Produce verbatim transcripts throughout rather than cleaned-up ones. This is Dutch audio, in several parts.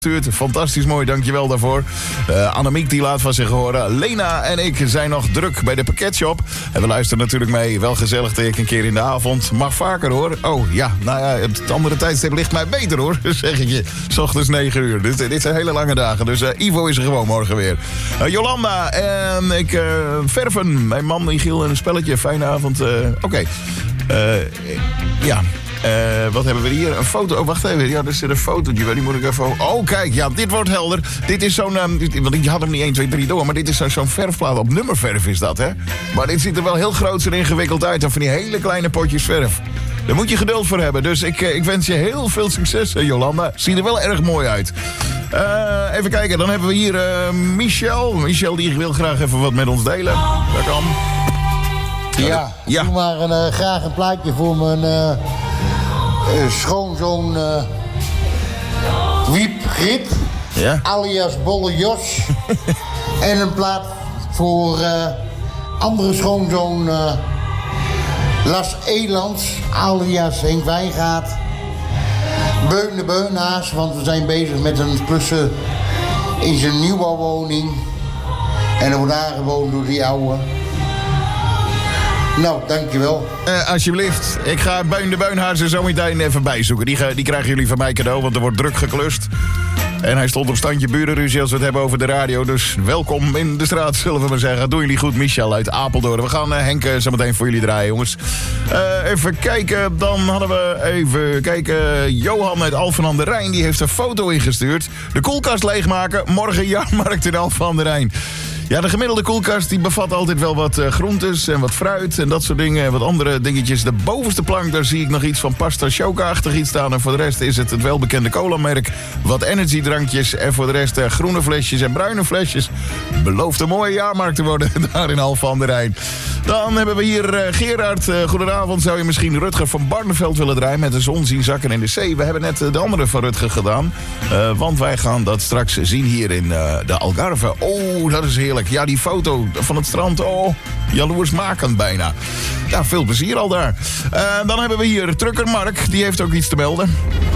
Fantastisch mooi, dankjewel daarvoor. Uh, Annemiek die laat van zich horen. Lena en ik zijn nog druk bij de pakketshop. En we luisteren natuurlijk mee. Wel gezellig tegen een keer in de avond. Mag vaker hoor. Oh ja, nou ja, het andere tijdstip ligt mij beter hoor. Zeg ik je. 's Ochtends negen uur. Dit, dit zijn hele lange dagen. Dus uh, Ivo is er gewoon morgen weer. Uh, Jolanda en ik uh, verven. Mijn man Michiel en een spelletje. Fijne avond. Uh, Oké. Okay. Uh, ja. Uh, wat hebben we hier? Een foto. Oh, wacht even. Ja, er zit een fotootje. Die moet ik even... Oh, kijk. Ja, dit wordt helder. Dit is zo'n... Um, dit, want ik had hem niet één, twee, drie door. Maar dit is zo, zo'n verfplaat. Op nummerverf is dat, hè? Maar dit ziet er wel heel groot en ingewikkeld uit. Dan van die hele kleine potjes verf. Daar moet je geduld voor hebben. Dus ik, ik wens je heel veel succes, Jolanda. Ziet er wel erg mooi uit. Uh, even kijken. Dan hebben we hier uh, Michel. Michel, die wil graag even wat met ons delen. Dat kan. Ja, ja. Doe maar een, uh, graag een plaatje voor mijn... Uh... Uh, schoonzoon uh, Wiep Grip, ja? Alias Bolle Jos. En een plaat voor uh, andere schoonzoon uh, Las Elands, alias Henk Wijngaard. Beun de Beunhaas, want we zijn bezig met een klussen in zijn nieuwbouwwoning. En er wordt aangewoond door die oude. Nou, dankjewel. Uh, alsjeblieft. Ik ga Beun de Beunhaar er zo meteen even bijzoeken. Die, die krijgen jullie van mij cadeau, want er wordt druk geklust. En hij stond op standje burenruzie als we het hebben over de radio. Dus welkom in de straat, zullen we maar zeggen. Doen jullie goed, Michel uit Apeldoorn. We gaan uh, Henk uh, zo meteen voor jullie draaien, jongens. Uh, even kijken, dan hadden we even kijken. Johan uit Alphen aan de Rijn, die heeft een foto ingestuurd. De koelkast leegmaken, morgen jaarmarkt in Alphen aan de Rijn. Ja, de gemiddelde koelkast die bevat altijd wel wat uh, groentes en wat fruit en dat soort dingen. En wat andere dingetjes. De bovenste plank, daar zie ik nog iets van pasta choca-achtig iets staan. En voor de rest is het het welbekende cola-merk. Wat energiedrankjes en voor de rest uh, groene flesjes en bruine flesjes. Belooft een mooie jaarmarkt te worden daar in Alphen aan de Rijn. Dan hebben we hier uh, Gerard. Uh, goedenavond. Zou je misschien Rutger van Barneveld willen draaien met de zon zien zakken in de zee? We hebben net uh, de andere van Rutger gedaan. Uh, want wij gaan dat straks zien hier in uh, de Algarve. Oh, dat is heerlijk. Ja, die foto van het strand, oh, jaloersmakend bijna. Ja, veel plezier al daar. Uh, dan hebben we hier Trucker Mark, die heeft ook iets te melden.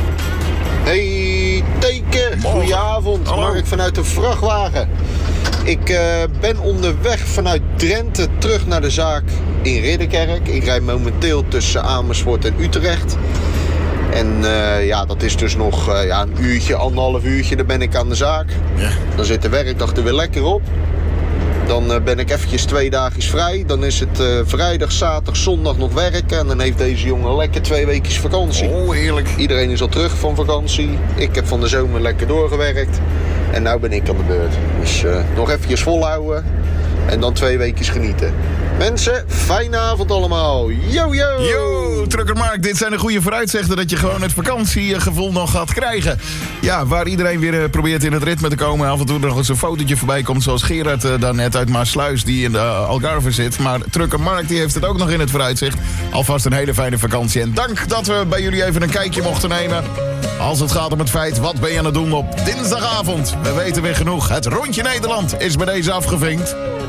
Hey, teken. Goedenavond, Mark vanuit de vrachtwagen. Ik uh, ben onderweg vanuit Drenthe terug naar de zaak in Ridderkerk. Ik rijd momenteel tussen Amersfoort en Utrecht. En uh, ja, dat is dus nog uh, ja, een uurtje, anderhalf uurtje, dan ben ik aan de zaak. Ja. Dan zit de werkdag er weer lekker op. Dan uh, ben ik eventjes twee dagjes vrij. Dan is het uh, vrijdag, zaterdag, zondag nog werken. En dan heeft deze jongen lekker twee weekjes vakantie. Oh, heerlijk. Iedereen is al terug van vakantie. Ik heb van de zomer lekker doorgewerkt. En nu ben ik aan de beurt. Dus uh, nog eventjes volhouden. En dan twee weekjes genieten. Mensen, fijne avond allemaal. Yo, yo! Yo, Trucker Mark, dit zijn de goede vooruitzichten dat je gewoon het vakantiegevoel nog gaat krijgen. Ja, waar iedereen weer uh, probeert in het ritme te komen. Af en toe nog eens een fotootje voorbij komt, zoals Gerard uh, daarnet uit Maassluis, die in de uh, Algarve zit. Maar Trucker Mark, die heeft het ook nog in het vooruitzicht. Alvast een hele fijne vakantie. En dank dat we bij jullie even een kijkje mochten nemen. Als het gaat om het feit, wat ben je aan het doen op dinsdagavond? We weten weer genoeg. Het rondje Nederland is bij deze afgevinkt.